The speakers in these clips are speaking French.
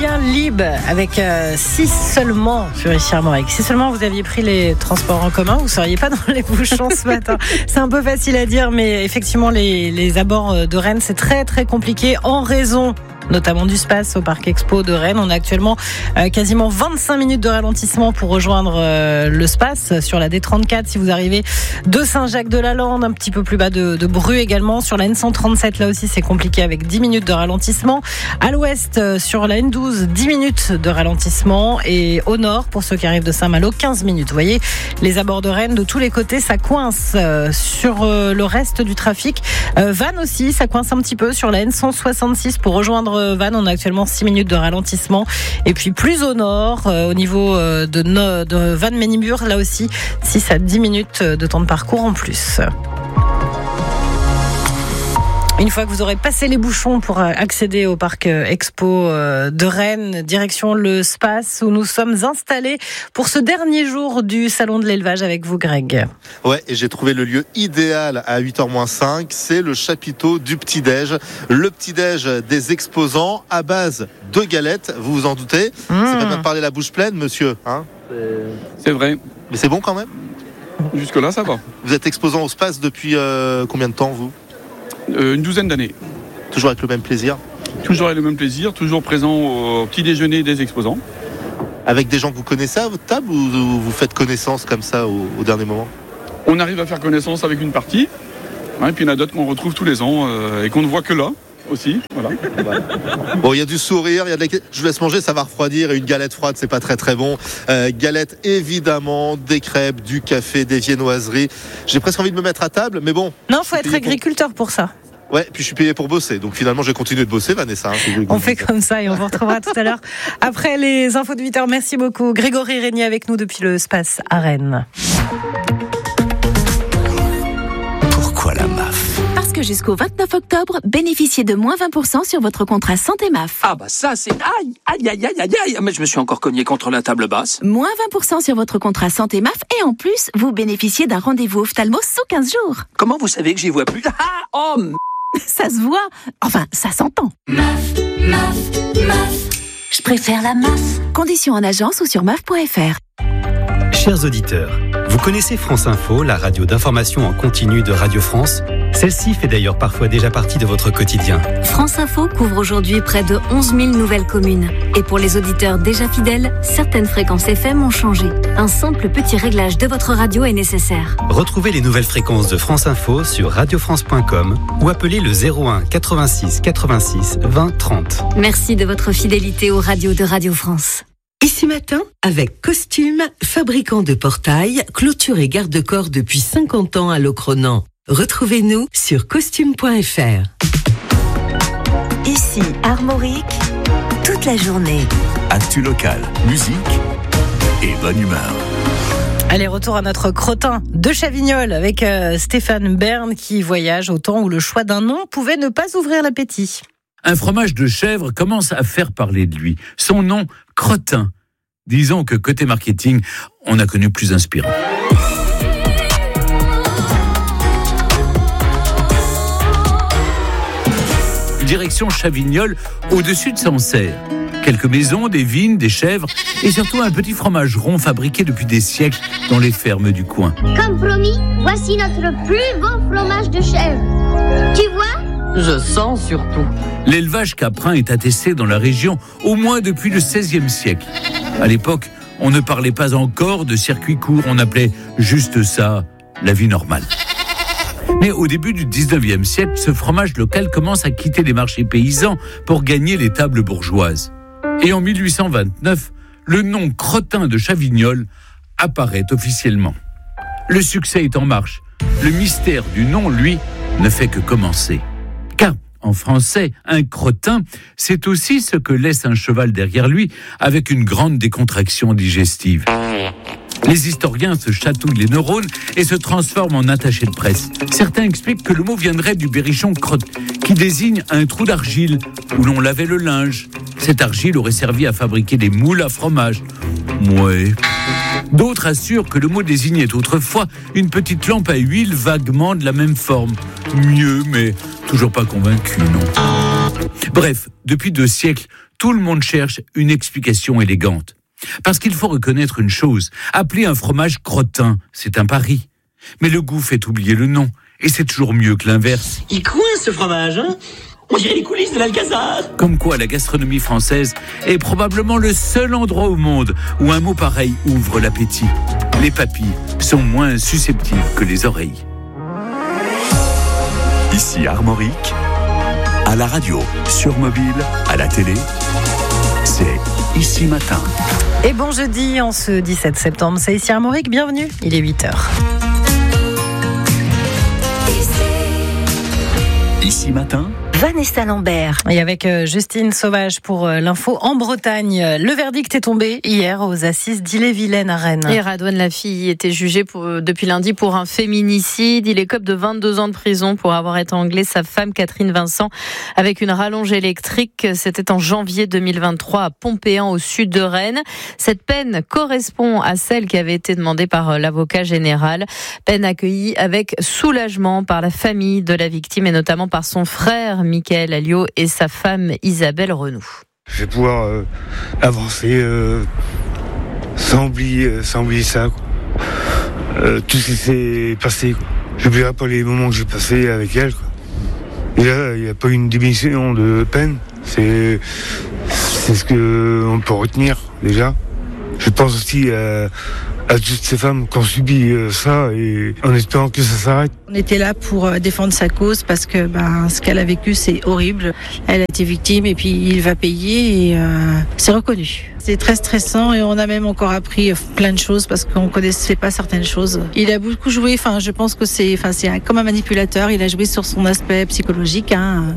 Julien Lieb avec 6 seulement sur Ici Armorique. Si seulement vous aviez pris les transports en commun, vous ne seriez pas dans les bouchons ce matin. C'est un peu facile à dire, mais effectivement, les abords de Rennes, c'est très très compliqué en raison notamment du Space au Parc Expo de Rennes. On a actuellement quasiment 25 minutes de ralentissement pour rejoindre le Space sur la D34 si vous arrivez de Saint-Jacques-de-la-Lande, un petit peu plus bas de Bru également. Sur la N137, là aussi c'est compliqué avec 10 minutes de ralentissement. À l'ouest, sur la N12, 10 minutes de ralentissement. Et au nord, pour ceux qui arrivent de Saint-Malo, 15 minutes. Vous voyez, les abords de Rennes, de tous les côtés, ça coince. Sur le reste du trafic, Vannes aussi, ça coince un petit peu sur la N166 pour rejoindre Vannes. On a actuellement 6 minutes de ralentissement. Et puis plus au nord, au niveau de Vannes-Ménibur, là aussi 6 à 10 minutes de temps de parcours en plus. Une fois que vous aurez passé les bouchons pour accéder au Parc Expo de Rennes, direction le Space où nous sommes installés pour ce dernier jour du Salon de l'Élevage avec vous, Greg. Ouais, et j'ai trouvé le lieu idéal à 8h-5, c'est le chapiteau du petit-déj. Le petit-déj des exposants à base de galettes, vous vous en doutez. C'est pas bien de parler la bouche pleine, monsieur, hein ? C'est vrai. Mais c'est bon quand même ? Jusque-là, ça va. Vous êtes exposant au Space depuis combien de temps, vous ? Une douzaine d'années. Toujours avec le même plaisir ? Toujours avec le même plaisir, toujours présent au petit déjeuner des exposants. Avec des gens que vous connaissez à votre table ou vous faites connaissance comme ça au dernier moment ? On arrive à faire connaissance avec une partie, et puis il y en a d'autres qu'on retrouve tous les ans et qu'on ne voit que là aussi. Voilà. Bon, il y a du sourire, je vous laisse manger, ça va refroidir, et une galette froide, c'est pas très très bon. Galette évidemment, des crêpes, du café, des viennoiseries. J'ai presque envie de me mettre à table, mais bon. Non, faut être agriculteur pour ça. Ouais, puis je suis payé pour bosser, donc finalement je vais continuer de bosser, Vanessa. On fait comme ça et on vous retrouvera tout à l'heure après les infos de 8h. Merci beaucoup. Grégory Régnier avec nous depuis le Space à Rennes. Pourquoi la MAF ? Parce que jusqu'au 29 octobre, bénéficiez de moins 20% sur votre contrat santé MAF. Ah bah ça c'est... Aïe, mais je me suis encore cogné contre la table basse. Moins 20% sur votre contrat santé MAF et en plus, vous bénéficiez d'un rendez-vous ophtalmo sous 15 jours. Comment vous savez que j'y vois plus ? Ça se voit, enfin ça s'entend. MAF, je préfère la MAF. Conditions en agence ou sur maf.fr. Chers auditeurs, vous connaissez France Info, la radio d'information en continu de Radio France ? Celle-ci fait d'ailleurs parfois déjà partie de votre quotidien. France Info couvre aujourd'hui près de 11 000 nouvelles communes. Et pour les auditeurs déjà fidèles, certaines fréquences FM ont changé. Un simple petit réglage de votre radio est nécessaire. Retrouvez les nouvelles fréquences de France Info sur radiofrance.com ou appelez le 01 86 86 20 30. Merci de votre fidélité aux radios de Radio France. Ici Matin, avec Costume, fabricant de portails, clôture et garde-corps depuis 50 ans à Locronan. Retrouvez-nous sur costume.fr. Ici Armorique, toute la journée. Actu local, musique et bonne humeur. Allez, retour à notre crottin de Chavignol avec Stéphane Bern qui voyage au temps où le choix d'un nom pouvait ne pas ouvrir l'appétit. Un fromage de chèvre commence à faire parler de lui. Son nom, Crottin. Disons que côté marketing, on a connu plus inspirant. Direction Chavignol, au-dessus de Sancerre. Quelques maisons, des vignes, des chèvres et surtout un petit fromage rond fabriqué depuis des siècles dans les fermes du coin. Comme promis, voici notre plus beau fromage de chèvre. Tu vois ? Je sens surtout. L'élevage caprin est attesté dans la région au moins depuis le XVIe siècle. À l'époque, on ne parlait pas encore de circuit court, on appelait juste ça la vie normale. Mais au début du 19e siècle, ce fromage local commence à quitter les marchés paysans pour gagner les tables bourgeoises. Et en 1829, le nom Crottin de Chavignol apparaît officiellement. Le succès est en marche. Le mystère du nom, lui, ne fait que commencer. Car, en français, un crottin, c'est aussi ce que laisse un cheval derrière lui avec une grande décontraction digestive. Les historiens se chatouillent les neurones et se transforment en attachés de presse. Certains expliquent que le mot viendrait du berrichon crotte, qui désigne un trou d'argile où l'on lavait le linge. Cette argile aurait servi à fabriquer des moules à fromage. Ouais. D'autres assurent que le mot désignait autrefois une petite lampe à huile vaguement de la même forme. Mieux, mais toujours pas convaincu, non. Bref, depuis 2 siècles, tout le monde cherche une explication élégante. Parce qu'il faut reconnaître une chose, appeler un fromage crottin, c'est un pari. Mais le goût fait oublier le nom, et c'est toujours mieux que l'inverse. Il coince ce fromage, hein ? On dirait les coulisses de l'Alcazar. Comme quoi la gastronomie française est probablement le seul endroit au monde où un mot pareil ouvre l'appétit. Les papilles sont moins susceptibles que les oreilles. Ici Armorique, à la radio, sur mobile, à la télé, c'est Ici Matin. Et bon jeudi en ce 17 septembre, c'est ici Armorique, bienvenue, il est 8h. Ici Matin, Vanessa Lambert. Et avec Justine Sauvage pour l'info en Bretagne. Le verdict est tombé hier aux assises d'Ille-et-Vilaine à Rennes. Et Radouane Lafille était jugé depuis lundi pour un féminicide. Il écope de 22 ans de prison pour avoir étranglé sa femme Catherine Vincent avec une rallonge électrique. C'était en janvier 2023 à Pompéan au sud de Rennes. Cette peine correspond à celle qui avait été demandée par l'avocat général. Peine accueillie avec soulagement par la famille de la victime et notamment par son frère Michael Alliot et sa femme Isabelle Renoux. Je vais pouvoir avancer sans oublier ça, quoi. Tout ce qui s'est passé, quoi. J'oublierai pas les moments que j'ai passés avec elle, quoi. Et là, il n'y a pas une diminution de peine. C'est ce qu'on peut retenir déjà. Je pense aussi à toutes ces femmes qui ont subi ça et en espérant que ça s'arrête. On était là pour défendre sa cause parce que ce qu'elle a vécu, c'est horrible. Elle a été victime et puis il va payer et c'est reconnu. C'est très stressant et on a même encore appris plein de choses parce qu'on ne connaissait pas certaines choses. Il a beaucoup joué, je pense que c'est comme un manipulateur, il a joué sur son aspect psychologique.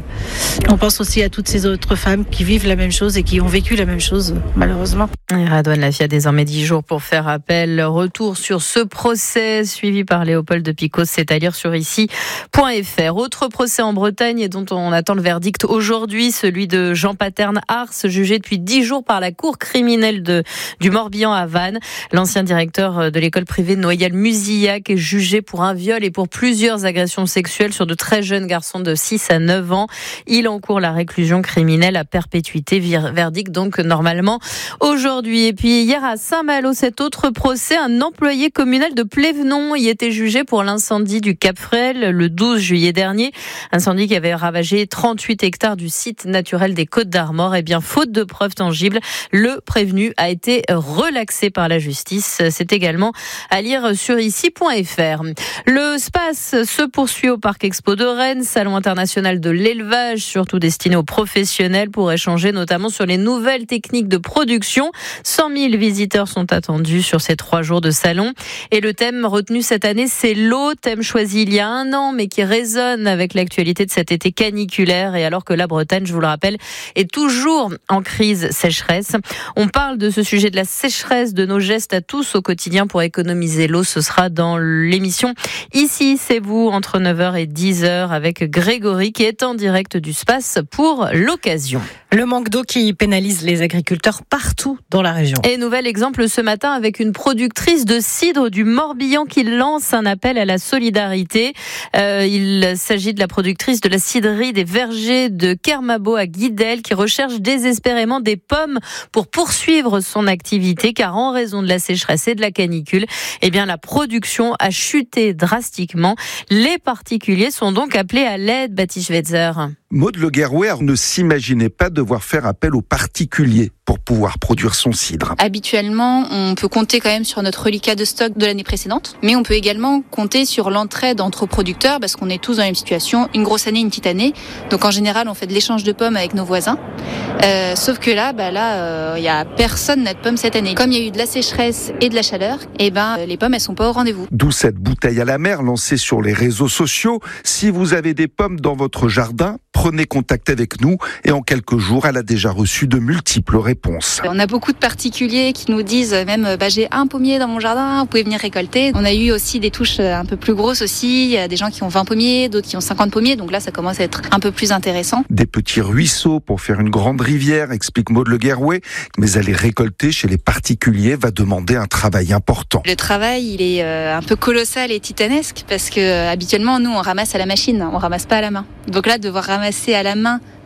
On pense aussi à toutes ces autres femmes qui vivent la même chose et qui ont vécu la même chose, malheureusement. Et Radouane Lafille a désormais 10 jours pour faire appel. Retour sur ce procès suivi par Léopold de Picos, c'est à lire sur ici.fr. Autre procès en Bretagne et dont on attend le verdict aujourd'hui, celui de Jean Paterne Ars, jugé depuis 10 jours par la cour criminelle du Morbihan à Vannes. L'ancien directeur de l'école privée de Noyal-Muzillac est jugé pour un viol et pour plusieurs agressions sexuelles sur de très jeunes garçons de 6 à 9 ans. Il encourt la réclusion criminelle à perpétuité. Verdict donc normalement aujourd'hui. Et puis hier à Saint-Malo, cet autre procès, un employé communal de Plévenon y était jugé pour l'incendie du Cap Frêle le 12 juillet dernier. Incendie qui avait ravagé 38 hectares du site naturel des Côtes d'Armor. Et bien, faute de preuves tangibles, le prévenu a été relaxé par la justice. C'est également à lire sur ici.fr. Le SPACE se poursuit au Parc Expo de Rennes, salon international de l'élevage, surtout destiné aux professionnels pour échanger notamment sur les nouvelles techniques de production. 100 000 visiteurs sont attendus sur ces 3 jours de salon. Et le thème retenu cette année, c'est l'eau, thème choisi il y a 1 an, mais qui résonne avec l'actualité de cet été caniculaire. Et alors que la Bretagne, je vous le rappelle, est toujours en crise sécheresse. On parle de ce sujet de la sécheresse, de nos gestes à tous au quotidien pour économiser l'eau. Ce sera dans l'émission Ici, c'est vous, entre 9h et 10h, avec Grégory, qui est en direct du SPACE pour l'occasion. Le manque d'eau qui pénalise les agriculteurs partout dans la région. Et nouvel exemple ce matin avec une productrice de cidre du Morbihan qui lance un appel à la solidarité. Il s'agit de la productrice de la cidrerie des vergers de Kermabo à Guidel qui recherche désespérément des pommes pour poursuivre son activité car en raison de la sécheresse et de la canicule, la production a chuté drastiquement. Les particuliers sont donc appelés à l'aide, Baptiste Schweitzer. Maud Le Guerrouer ne s'imaginait pas devoir faire appel aux particuliers pour pouvoir produire son cidre. Habituellement, on peut compter quand même sur notre reliquat de stock de l'année précédente, mais on peut également compter sur l'entraide entre producteurs parce qu'on est tous dans la même situation, une grosse année, une petite année. Donc en général, on fait de l'échange de pommes avec nos voisins. Sauf que là, il y a personne n'a de pommes cette année. Comme il y a eu de la sécheresse et de la chaleur, les pommes elles sont pas au rendez-vous. D'où cette bouteille à la mer lancée sur les réseaux sociaux. Si vous avez des pommes dans votre jardin, prenez contact avec nous et en quelques jours, elle a déjà reçu de multiples réponses. On a beaucoup de particuliers qui nous disent même j'ai un pommier dans mon jardin, vous pouvez venir récolter. On a eu aussi des touches un peu plus grosses aussi, il y a des gens qui ont 20 pommiers, d'autres qui ont 50 pommiers, donc là ça commence à être un peu plus intéressant. Des petits ruisseaux pour faire une grande rivière, explique Maud Le Guerrouer, mais aller récolter chez les particuliers va demander un travail important. Le travail, il est un peu colossal et titanesque parce que habituellement nous on ramasse à la machine, on ramasse pas à la main. Donc là devoir ramasser à la main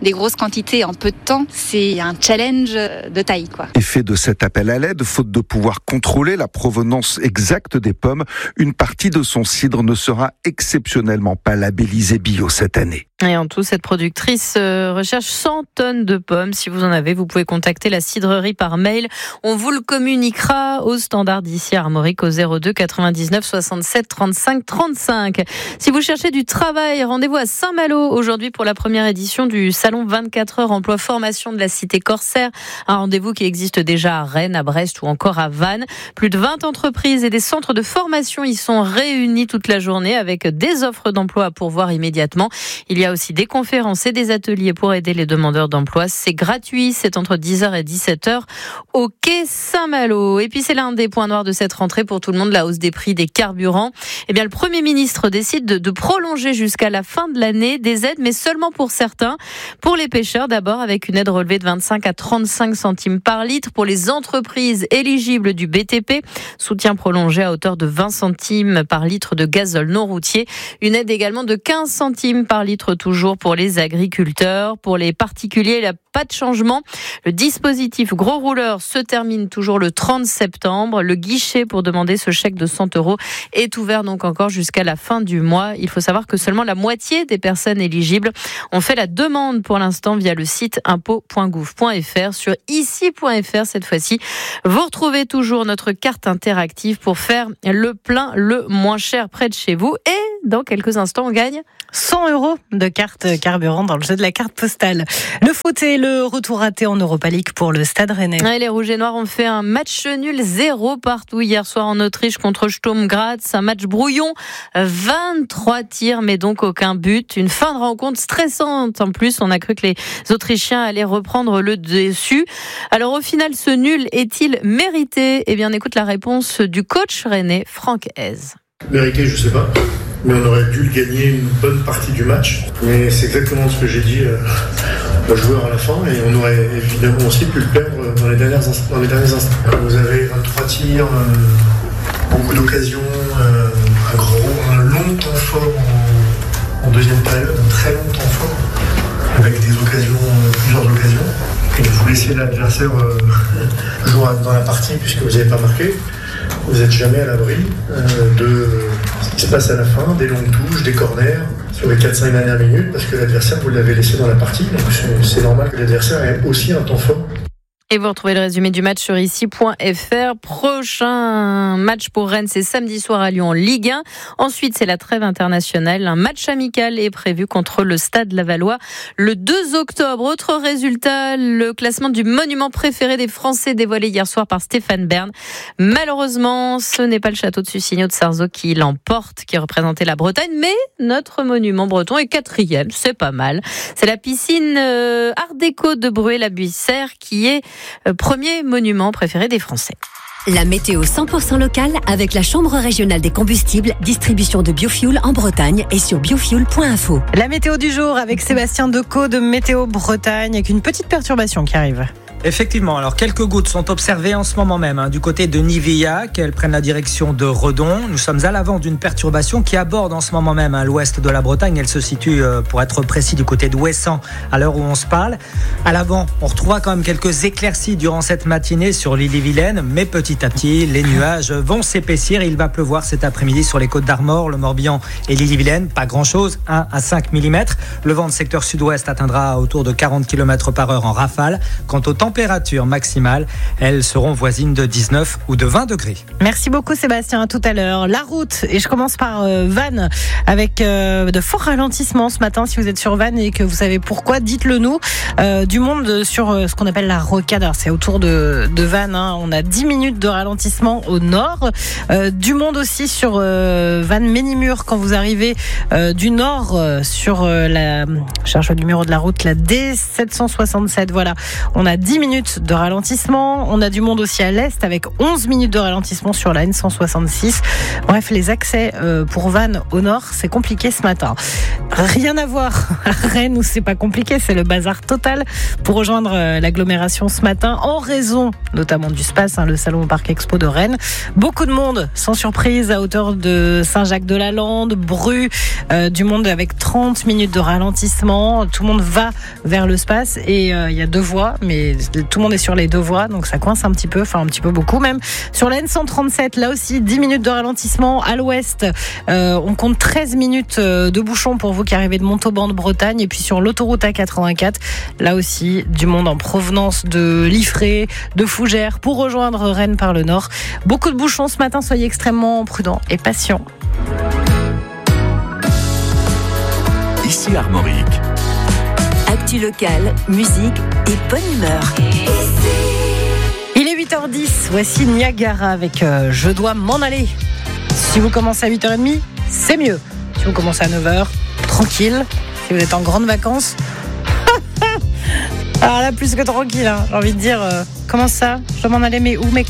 des grosses quantités en peu de temps, c'est un challenge de taille, quoi. Effet de cet appel à l'aide, faute de pouvoir contrôler la provenance exacte des pommes, une partie de son cidre ne sera exceptionnellement pas labellisée bio cette année. Et en tout, cette productrice recherche 100 tonnes de pommes. Si vous en avez, vous pouvez contacter la cidrerie par mail. On vous le communiquera au standard d'ici à Armorique au 02 99 67 35 35. Si vous cherchez du travail, rendez-vous à Saint-Malo aujourd'hui pour la première édition du salon 24 heures emploi formation de la cité Corsaire. Un rendez-vous qui existe déjà à Rennes, à Brest ou encore à Vannes. Plus de 20 entreprises et des centres de formation y sont réunis toute la journée avec des offres d'emploi à pourvoir immédiatement. Il y a aussi des conférences et des ateliers pour aider les demandeurs d'emploi. C'est gratuit, c'est entre 10h et 17h au quai Saint-Malo. Et puis c'est l'un des points noirs de cette rentrée pour tout le monde, la hausse des prix des carburants. Eh bien, le Premier ministre décide de prolonger jusqu'à la fin de l'année des aides, mais seulement pour certains. Pour les pêcheurs, d'abord, avec une aide relevée de 25 à 35 centimes par litre. Pour les entreprises éligibles du BTP, soutien prolongé à hauteur de 20 centimes par litre de gazole non routier. Une aide également de 15 centimes par litre toujours pour les agriculteurs. Pour les particuliers, il n'y a pas de changement. Le dispositif gros rouleur se termine toujours le 30 septembre. Le guichet pour demander ce chèque de 100 € est ouvert donc encore jusqu'à la fin du mois. Il faut savoir que seulement la moitié des personnes éligibles ont fait la demande pour l'instant via le site impôts.gouv.fr. Sur ici.fr cette fois-ci, vous retrouvez toujours notre carte interactive pour faire le plein le moins cher près de chez vous. Et dans quelques instants, on gagne 100 € de carte carburant dans le jeu de la carte postale. Le foot et le retour raté en Europa League pour le Stade Rennais. Ouais, les Rouges et Noirs ont fait un match nul 0 partout hier soir en Autriche contre Sturm Graz. Un match brouillon, 23 tirs mais donc aucun but. Une fin de rencontre stressante en plus. On a cru que les Autrichiens allaient reprendre le dessus. Alors au final, ce nul est-il mérité ? Eh bien, on écoute la réponse du coach rennais, Franck Hez. Mérité, je sais pas. Mais on aurait dû le gagner une bonne partie du match. Mais c'est exactement ce que j'ai dit aux joueurs à la fin. Et on aurait évidemment aussi pu le perdre dans les derniers instants. Vous avez 23 tirs, beaucoup d'occasions, un long temps fort en deuxième période, un très long temps fort, avec des occasions, plusieurs occasions. Et vous laissez l'adversaire jouer dans la partie puisque vous n'avez pas marqué. Vous n'êtes jamais à l'abri de ce qui se passe à la fin, des longues touches, des corners sur les 4-5 dernières minutes, parce que l'adversaire, vous l'avez laissé dans la partie. Donc c'est normal que l'adversaire ait aussi un temps fort. Et vous retrouvez le résumé du match sur ici.fr. Prochain match pour Rennes, c'est samedi soir à Lyon en Ligue 1. Ensuite, c'est la trêve internationale. Un match amical est prévu contre le Stade Lavallois le 2 octobre. Autre résultat, le classement du monument préféré des Français dévoilé hier soir par Stéphane Bern. Malheureusement, ce n'est pas le château de Sussigno de Sarzeau qui l'emporte, qui représentait la Bretagne, mais notre monument breton est 4e. C'est pas mal. C'est la piscine Art déco de Bruay-la-Buissère qui est premier monument préféré des Français. La météo 100% locale avec la Chambre régionale des combustibles, distribution de biofuel en Bretagne et sur biofuel.info. La météo du jour avec Sébastien Decaux de Météo Bretagne avec une petite perturbation qui arrive. Effectivement, alors quelques gouttes sont observées en ce moment même du côté de Nivillac, elles prennent la direction de Redon. Nous sommes à l'avant d'une perturbation qui aborde en ce moment même l'ouest de la Bretagne. Elle se situe, pour être précis, du côté de Ouessant à l'heure où on se parle. À l'avant, on retrouvera quand même quelques éclaircies durant cette matinée sur l'Ille-et-Vilaine, mais petit à petit, les nuages vont s'épaissir et il va pleuvoir cet après-midi sur les côtes d'Armor, le Morbihan et l'Ille-et-Vilaine. Pas grand-chose, 1 à 5 mm. Le vent de secteur sud-ouest atteindra autour de 40 km/h en rafale. Quant au temps températures maximales, elles seront voisines de 19 ou de 20 degrés. Merci beaucoup Sébastien, à tout à l'heure. La route, et je commence par Vannes, avec de forts ralentissements ce matin. Si vous êtes sur Vannes et que vous savez pourquoi, dites-le nous. Du monde sur ce qu'on appelle la rocade, alors c'est autour de Vannes, on a 10 minutes de ralentissement au nord. Du monde aussi sur Vannes-Ménimur quand vous arrivez du nord sur je cherche le numéro de la route, la D767, voilà. On a 10 minutes de ralentissement. On a du monde aussi à l'est avec 11 minutes de ralentissement sur la N166. Bref, les accès pour Vannes au nord, c'est compliqué ce matin. Rien à voir à Rennes où c'est pas compliqué, c'est le bazar total pour rejoindre l'agglomération ce matin en raison notamment du SPACE, le Salon Parc Expo de Rennes. Beaucoup de monde, sans surprise, à hauteur de Saint-Jacques-de-la-Lande, Bru, du monde avec 30 minutes de ralentissement. Tout le monde va vers le SPACE et il y a 2 voies, mais tout le monde est sur les 2 voies, donc ça coince un petit peu, enfin un petit peu beaucoup même. Sur la N137, là aussi 10 minutes de ralentissement. À l'ouest, on compte 13 minutes de bouchons pour vous qui arrivez de Montauban de Bretagne. Et puis sur l'autoroute A84, là aussi du monde en provenance de Liffré, de Fougères pour rejoindre Rennes par le nord. Beaucoup de bouchons ce matin, soyez extrêmement prudents et patients. Ici Armorique. Actu locale, musique et bonne humeur. Il est 8h10, voici Niagara avec Je dois m'en aller. Si vous commencez à 8h30, c'est mieux. Si vous commencez à 9h, tranquille. Si vous êtes en grande vacances, alors là, plus que tranquille, j'ai envie de dire, comment ça ? Je dois m'en aller, mais où, mais quand ?